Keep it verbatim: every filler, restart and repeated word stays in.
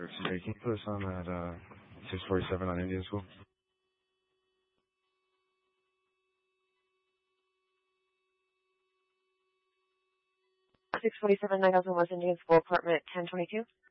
Can you put us on at uh, six forty-seven on Indian School? six forty-seven, nine thousand West Indian School, apartment ten twenty-two.